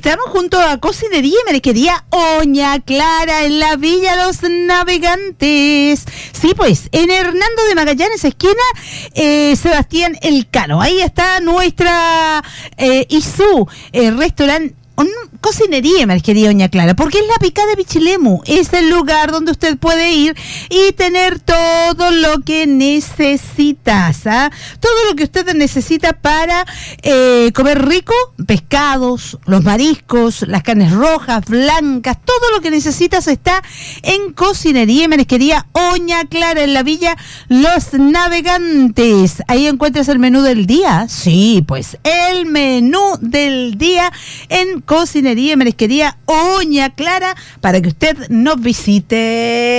estamos junto a Cocinería y Marisquería Oña Clara en la Villa Los Navegantes. Sí, pues, en Hernando de Magallanes, esquina Sebastián Elcano. Ahí está nuestra Isú, restaurante. Cocinería y Marisquería Oña Clara, porque es la Picada de Pichilemu, es el lugar donde usted puede ir y tener todo lo que necesitas, todo lo que usted necesita para comer rico, pescados, los mariscos, las carnes rojas, blancas, todo lo que necesitas está en Cocinería y Marisquería Oña Clara en la Villa Los Navegantes. Ahí encuentras el menú del día, sí, pues el menú del día en Cocinería y Marisquería Oña Clara para que usted nos visite.